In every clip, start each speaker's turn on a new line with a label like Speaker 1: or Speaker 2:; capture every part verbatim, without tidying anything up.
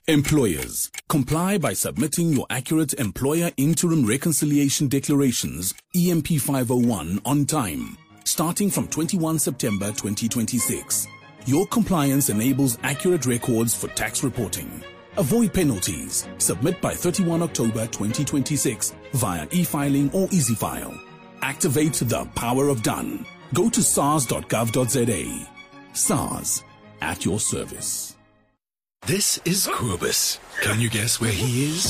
Speaker 1: Employers, comply by submitting your accurate Employer Interim Reconciliation Declarations, E M P five oh one, on time, starting from twenty-first September twenty twenty-six. Your compliance enables accurate records for tax reporting. Avoid penalties. Submit by thirty-first October twenty twenty-six via e-filing or EasyFile. Activate the power of done. Go to sars dot gov dot za. SARS, at your service.
Speaker 2: This is Kobus. Can you guess where he is?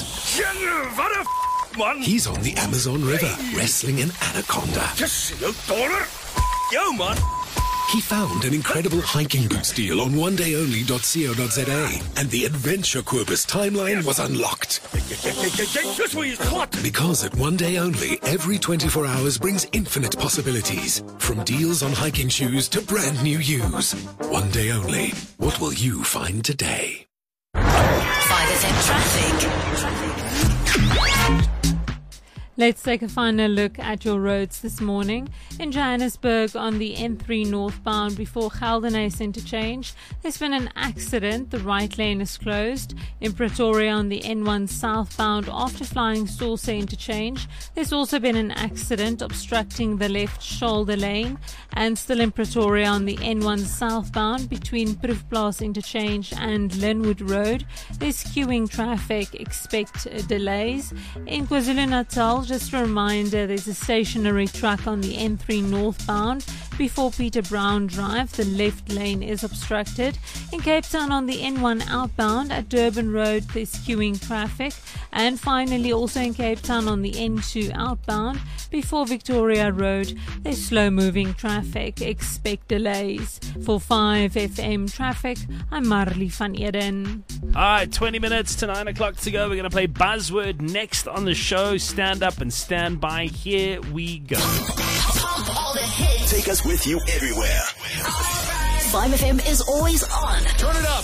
Speaker 2: He's on the Amazon River, wrestling an anaconda.
Speaker 3: Yo, man.
Speaker 2: He found an incredible hiking boots deal on one day only dot co dot za, and the Adventure Kobus timeline was unlocked. Because at One Day Only, every twenty-four hours brings infinite possibilities. From deals on hiking shoes to brand new use. One Day Only. What will you find today?
Speaker 4: five F M traffic.
Speaker 5: Let's take a final look at your roads this morning. In Johannesburg on the N three northbound before Geldenhuys interchange, there's been an accident. The right lane is closed. In Pretoria on the N one southbound after Flying Saucer interchange, there's also been an accident obstructing the left shoulder lane. And still in Pretoria on the N one southbound between Proefplaas interchange and Linwood Road, there's queuing traffic. Expect delays. In KwaZulu-Natal, just a reminder, there's a stationary truck on the N three northbound before Peter Brown Drive. The left lane is obstructed. In Cape Town on the N one outbound at Durban Road, there's queuing traffic. And finally, also in Cape Town on the N two outbound before Victoria Road, there's slow-moving traffic. Expect delays. For five F M traffic, I'm Marley van Eden.
Speaker 3: All right, twenty minutes to nine o'clock to go. We're going to play Buzzword next on the show. Stand up and stand by. Here we go.
Speaker 4: Take us with you everywhere. five F M is always on.
Speaker 2: Turn it up.